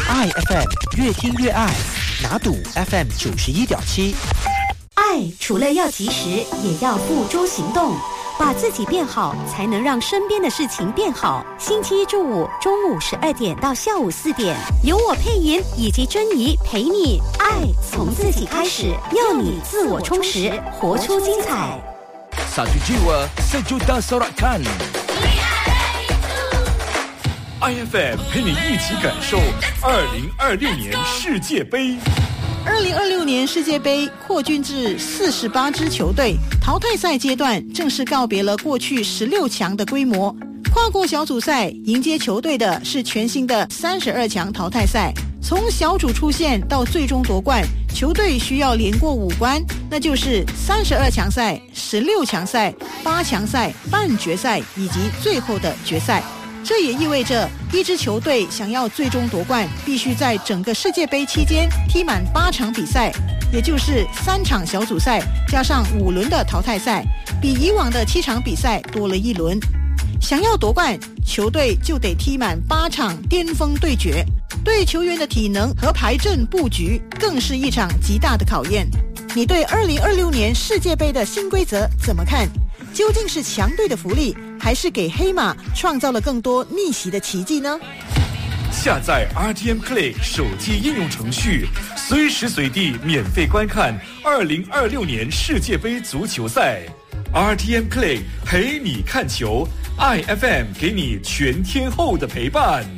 爱 FM 越听越爱，拿赌 FM 91.7。 爱除了要及时，也要付诸行动。把自己变好，才能让身边的事情变好。星期一至五中午12点到下午4点，由我配音以及珍妮陪你。爱从自己开始，要你自我充实，活出精彩。 Satu jiwa, sejuta sorakan. IFM 陪你一起感受2026年世界杯。 2026年世界杯扩军至48支球队，淘汰赛阶段正式告别了过去16强的规模。跨过小组赛迎接球队的是全新的32强淘汰赛。从小组出线到最终夺冠，球队需要连过5关，那就是32强赛、16强赛、8强赛、半决赛以及最后的决赛。这也意味着一支球队想要最终夺冠，必须在整个世界杯期间踢满8场比赛，也就是3场小组赛加上5轮的淘汰赛，比以往的7场比赛多了1轮。想要夺冠，球队就得踢满8场巅峰对决，对球员的体能和排阵布局更是一场极大的考验。你对2026年世界杯的新规则怎么看？究竟是强队的福利，还是给黑马创造了更多逆袭的奇迹呢？ 下载 RTM Play 手机应用程序，随时随地免费观看2026年世界杯足球赛。RTM Play 陪你看球，爱 FM 给你全天候的陪伴。